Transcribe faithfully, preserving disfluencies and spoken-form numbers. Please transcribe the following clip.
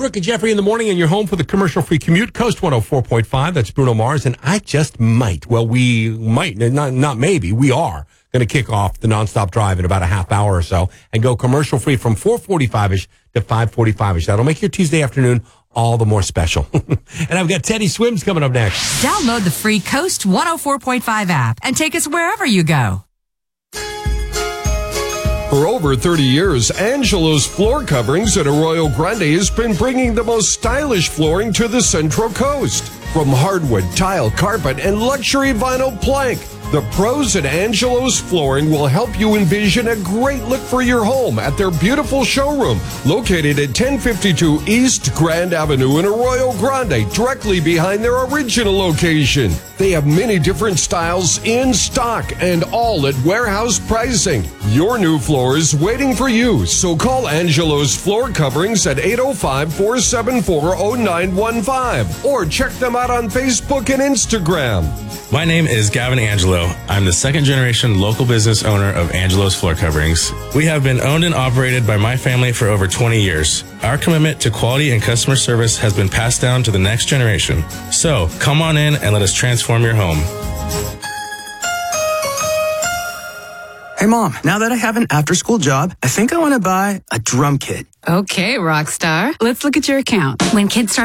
Brooke and Jeffrey in the morning, and you're home for the commercial-free commute. Coast one oh four point five, that's Bruno Mars, and I just might, well, we might, not, not maybe, we are going to kick off the nonstop drive in about a half hour or so and go commercial-free from four forty-five-ish to five forty-five-ish. That'll make your Tuesday afternoon all the more special. And I've got Teddy Swims coming up next. Download the free Coast one oh four point five app and take us wherever you go. For over thirty years, Angelo's Floor Coverings at Arroyo Grande has been bringing the most stylish flooring to the Central Coast. From hardwood, tile, carpet, and luxury vinyl plank, the pros at Angelo's Flooring will help you envision a great look for your home at their beautiful showroom located at ten fifty-two East Grand Avenue in Arroyo Grande, directly behind their original location. They have many different styles in stock and all at warehouse pricing. Your new floor is waiting for you, so call Angelo's Floor Coverings at eight oh five, four seven four, oh nine one five or check them out on Facebook and Instagram. My name is Gavin Angelo. I'm the second generation local business owner of Angelo's Floor Coverings. We have been owned and operated by my family for over twenty years. Our commitment to quality and customer service has been passed down to the next generation. So come on in and let us transform your home. Hey, Mom, now that I have an after-school job, I think I want to buy a drum kit. Okay, rock star. Let's look at your account. When kids start